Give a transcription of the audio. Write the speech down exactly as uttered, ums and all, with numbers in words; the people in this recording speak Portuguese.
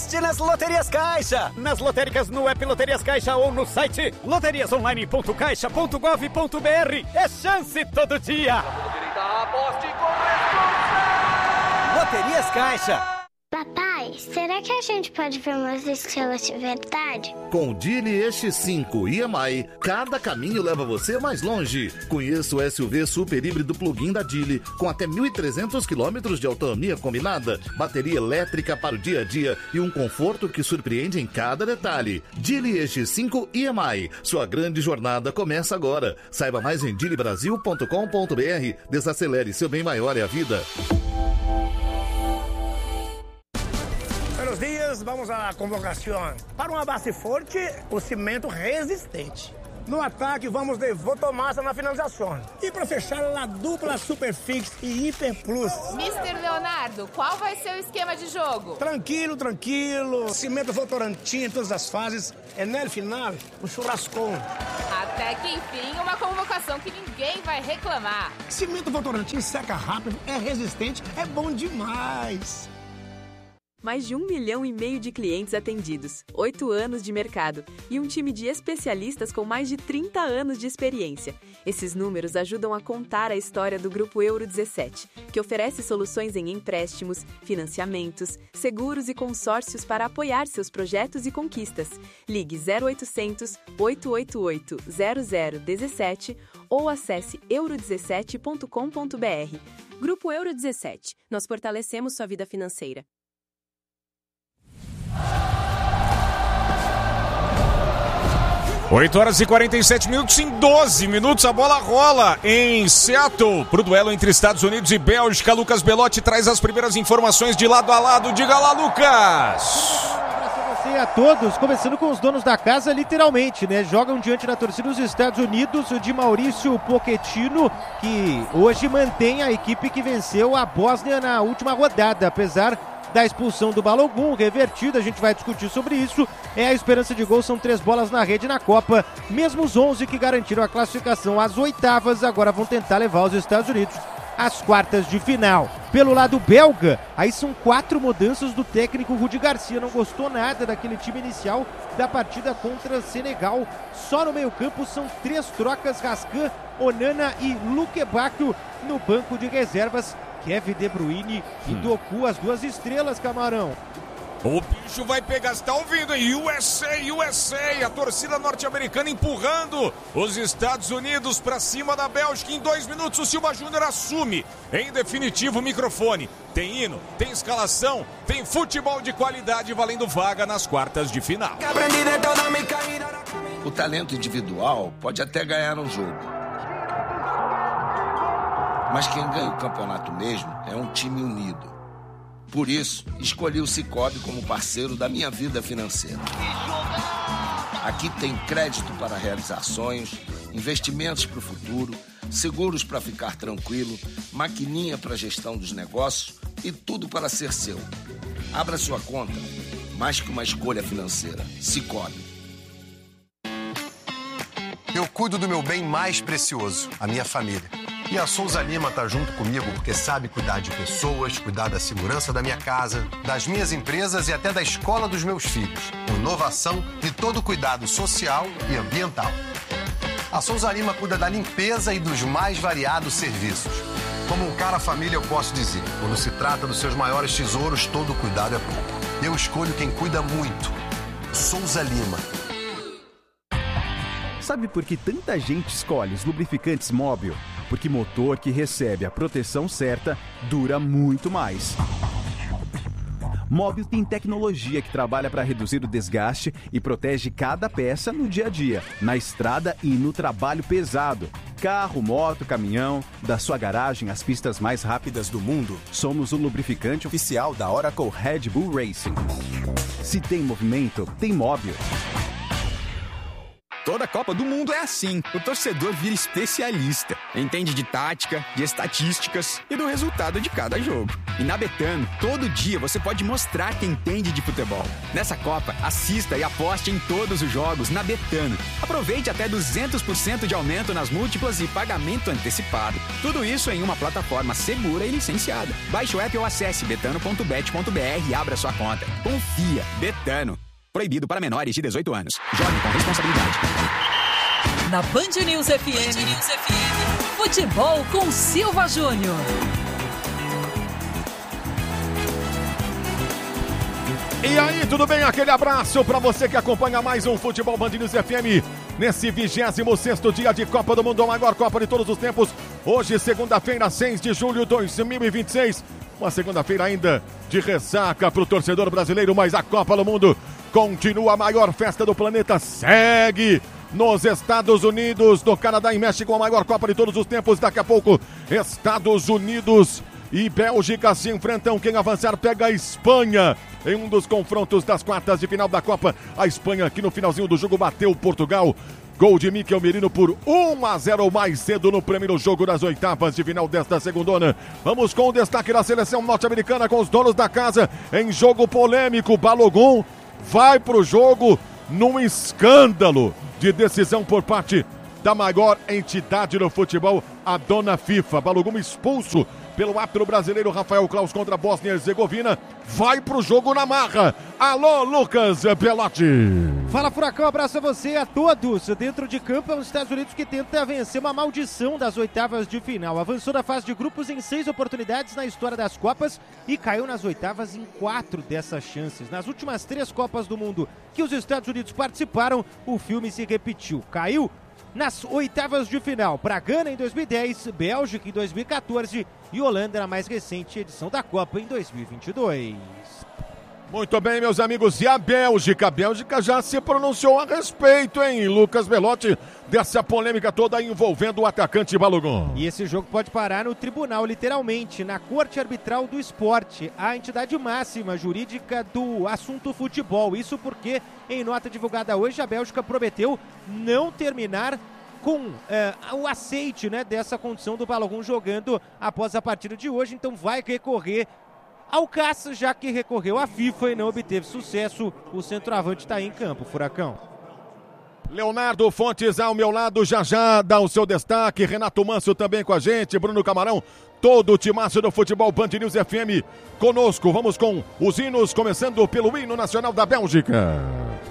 aposte nas Loterias Caixa. Nas lotéricas no app Loterias Caixa ou no site loterias online ponto caixa ponto gov ponto br. É chance todo dia. Aposte com Loterias Caixa. Papai, será que a gente pode ver umas estrelas de verdade? Com o Geely E X cinco e M I, cada caminho leva você mais longe. Conheça o S U V super híbrido plug-in da Geely, com até mil e trezentos quilômetros de autonomia combinada, bateria elétrica para o dia a dia e um conforto que surpreende em cada detalhe. Geely E X cinco e M I, sua grande jornada começa agora. Saiba mais em geely brasil ponto com ponto br. Desacelere, seu bem maior é a vida. Buenos dias, vamos à convocação. Para uma base forte, o cimento resistente. No ataque, vamos de Votomassa na finalização. E para fechar, a dupla Superfix e Hiper Plus. mister Leonardo, qual vai ser o esquema de jogo? Tranquilo, tranquilo. Cimento Votorantim em todas as fases. É no final, o churrascão. Até que enfim, uma convocação que ninguém vai reclamar. Cimento Votorantim seca rápido, é resistente, é bom demais. Mais de um milhão e meio de clientes atendidos, oito anos de mercado e um time de especialistas com mais de trinta anos de experiência. Esses números ajudam a contar a história do Grupo Euro dezessete, que oferece soluções em empréstimos, financiamentos, seguros e consórcios para apoiar seus projetos e conquistas. Ligue zero oitocentos, oito oito oito, zero zero um sete ou acesse euro dezessete ponto com ponto br. Grupo Euro dezessete. Nós fortalecemos sua vida financeira. oito horas e quarenta e sete minutos, em doze minutos a bola rola em Seattle pro duelo entre Estados Unidos e Bélgica. Lucas Belotti traz as primeiras informações de lado a lado. Diga lá, Lucas! Um abraço a você e a todos, começando com os donos da casa, literalmente, né? Jogam diante da torcida dos Estados Unidos de Maurício Pochettino, que hoje mantém a equipe que venceu a Bósnia na última rodada, apesar da expulsão do Balogun, revertida, a gente vai discutir sobre isso. É a esperança de gol, são três bolas na rede na Copa. Mesmo os onze que garantiram a classificação às oitavas, agora vão tentar levar os Estados Unidos às quartas de final. Pelo lado belga, aí são quatro mudanças do técnico Rudi Garcia. Não gostou nada daquele time inicial da partida contra Senegal. Só no meio campo são três trocas: Rascan, Onana e Luque Bacchio. No banco de reservas, Kevin De Bruyne e hum. Doku, as duas estrelas, Camarão. O bicho vai pegar, você tá ouvindo, hein? U S A, U S A, a torcida norte-americana empurrando os Estados Unidos pra cima da Bélgica. Em dois minutos o Silva Júnior assume, em definitivo, o microfone. Tem hino, tem escalação, tem futebol de qualidade valendo vaga nas quartas de final. O talento individual pode até ganhar um jogo, mas quem ganha o campeonato mesmo é um time unido. Por isso, escolhi o Sicoob como parceiro da minha vida financeira. Aqui tem crédito para realizar sonhos, investimentos para o futuro, seguros para ficar tranquilo, maquininha para gestão dos negócios e tudo para ser seu. Abra sua conta, mais que uma escolha financeira. Sicoob. Eu cuido do meu bem mais precioso, a minha família. E a Souza Lima tá junto comigo porque sabe cuidar de pessoas, cuidar da segurança da minha casa, das minhas empresas e até da escola dos meus filhos. Inovação e todo o cuidado social e ambiental. A Souza Lima cuida da limpeza e dos mais variados serviços. Como um cara família, eu posso dizer, quando se trata dos seus maiores tesouros, todo cuidado é pouco. Eu escolho quem cuida muito. Souza Lima. Sabe por que tanta gente escolhe os lubrificantes Móbil? Porque motor que recebe a proteção certa dura muito mais. Móbil tem tecnologia que trabalha para reduzir o desgaste e protege cada peça no dia a dia, na estrada e no trabalho pesado. Carro, moto, caminhão, da sua garagem às pistas mais rápidas do mundo, somos o lubrificante oficial da Oracle Red Bull Racing. Se tem movimento, tem Móbil. Toda a Copa do Mundo é assim. O torcedor vira especialista. Entende de tática, de estatísticas e do resultado de cada jogo. E na Betano, todo dia você pode mostrar que entende de futebol. Nessa Copa, assista e aposte em todos os jogos na Betano. Aproveite até duzentos por cento de aumento nas múltiplas e pagamento antecipado. Tudo isso em uma plataforma segura e licenciada. Baixe o app ou acesse betano ponto bet ponto b r e abra sua conta. Confia. Betano. Proibido para menores de dezoito anos. Jogue com responsabilidade. Na Band News F M, Band News F M. Futebol com Silva Júnior. E aí, tudo bem? Aquele abraço para você que acompanha mais um Futebol Band News F M nesse vigésimo sexto dia de Copa do Mundo, a maior Copa de todos os tempos. Hoje, segunda-feira, seis de julho de dois mil e vinte e seis. Uma segunda-feira ainda de ressaca para o torcedor brasileiro, mas a Copa do Mundo continua. A maior festa do planeta segue nos Estados Unidos, no Canadá e México, a maior Copa de todos os tempos. Daqui a pouco, Estados Unidos e Bélgica se enfrentam. Quem avançar pega a Espanha em um dos confrontos das quartas de final da Copa. A Espanha que no finalzinho do jogo bateu Portugal. Gol de Mikel Merino por um a zero mais cedo no primeiro jogo das oitavas de final desta segundona. Vamos com o destaque da seleção norte-americana com os donos da casa em jogo polêmico. Balogun vai pro jogo num escândalo de decisão por parte da maior entidade do futebol, a dona FIFA. Balogun expulso pelo árbitro brasileiro Rafael Claus contra a Bósnia e Herzegovina. Vai pro jogo na marra. Alô, Lucas Belotti. Fala, Furacão, abraço a você e a todos. Dentro de campo é os Estados Unidos que tenta vencer uma maldição das oitavas de final. Avançou da fase de grupos em seis oportunidades na história das Copas e caiu nas oitavas em quatro dessas chances. Nas últimas três Copas do Mundo que os Estados Unidos participaram, o filme se repetiu. Caiu nas oitavas de final para Gana em dois mil e dez, Bélgica em dois mil e quatorze e Holanda na mais recente edição da Copa em dois mil e vinte e dois. Muito bem, meus amigos, e a Bélgica? A Bélgica já se pronunciou a respeito, hein, Lucas Belotti, dessa polêmica toda envolvendo o atacante Balogun. E esse jogo pode parar no tribunal, literalmente, na Corte Arbitral do Esporte, a entidade máxima jurídica do assunto futebol. Isso porque, em nota divulgada hoje, a Bélgica prometeu não terminar com eh, o aceite, né, dessa condição do Balogun jogando após a partida de hoje. Então vai recorrer ao C A S, já que recorreu à FIFA e não obteve sucesso. O centroavante está em campo, Furacão. Leonardo Fontes ao meu lado, já já dá o seu destaque. Renato Manso também com a gente, Bruno Camarão, todo o timaço do futebol Band News F M conosco. Vamos com os hinos, começando pelo hino nacional da Bélgica.